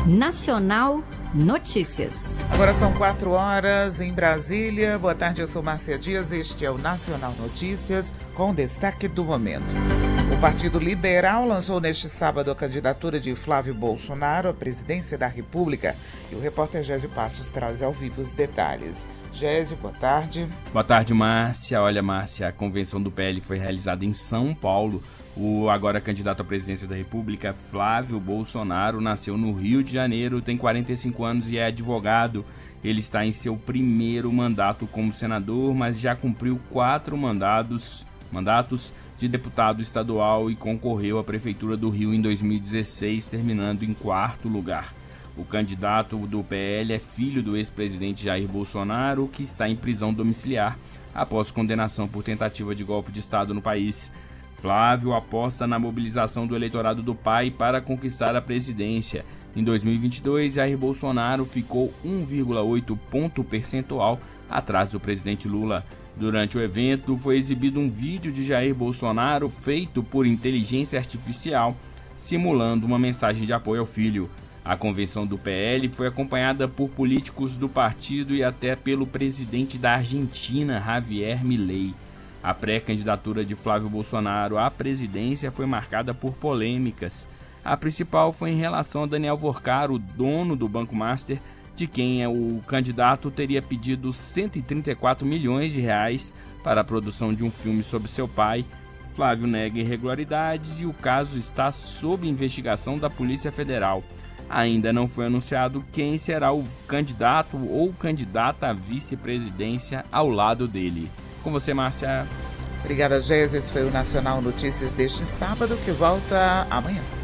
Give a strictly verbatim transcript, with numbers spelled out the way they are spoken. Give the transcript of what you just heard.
Nacional Notícias. Agora são quatro horas em Brasília. Boa tarde, eu sou Márcia Dias. Este é o Nacional Notícias, com destaque do momento. O Partido Liberal lançou neste sábado a candidatura de Flávio Bolsonaro à presidência da República. E o repórter Gésio Passos traz ao vivo os detalhes. Gésio, boa tarde. Boa tarde, Márcia. Olha, Márcia, a convenção do P L foi realizada em São Paulo. O agora candidato à presidência da República, Flávio Bolsonaro, nasceu no Rio de Janeiro, tem quarenta e cinco anos e é advogado. Ele está em seu primeiro mandato como senador, mas já cumpriu quatro mandados, mandatos de deputado estadual e concorreu à Prefeitura do Rio em dois mil e dezesseis, terminando em quarto lugar. O candidato do P L é filho do ex-presidente Jair Bolsonaro, que está em prisão domiciliar após condenação por tentativa de golpe de Estado no país. Flávio aposta na mobilização do eleitorado do pai para conquistar a presidência. Em dois mil e vinte e dois, Jair Bolsonaro ficou um vírgula oito ponto percentual atrás do presidente Lula. Durante o evento, foi exibido um vídeo de Jair Bolsonaro feito por inteligência artificial, simulando uma mensagem de apoio ao filho. A convenção do P L foi acompanhada por políticos do partido e até pelo presidente da Argentina, Javier Milei. A pré-candidatura de Flávio Bolsonaro à presidência foi marcada por polêmicas. A principal foi em relação a Daniel Vorcaro, dono do Banco Master, de quem o candidato teria pedido cento e trinta e quatro milhões de reais para a produção de um filme sobre seu pai. Flávio nega irregularidades e o caso está sob investigação da Polícia Federal. Ainda não foi anunciado quem será o candidato ou candidata à vice-presidência ao lado dele. Com você, Márcia. Obrigada, Gésio. Esse foi o Nacional Notícias deste sábado, que volta amanhã.